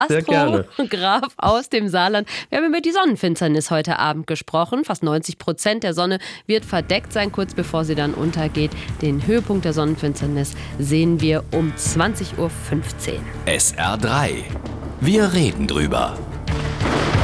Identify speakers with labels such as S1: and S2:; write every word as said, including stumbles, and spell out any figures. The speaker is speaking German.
S1: Sehr gerne.
S2: Astrograf aus dem Saarland. Wir haben über die Sonnenfinsternis heute Abend gesprochen. Fast neunzig Prozent der Sonne wird verdeckt sein, kurz bevor sie dann untergeht. Den Höhepunkt der Sonnenfinsternis sehen wir um zwanzig Uhr fünfzehn.
S3: S R drei. Wir reden drüber.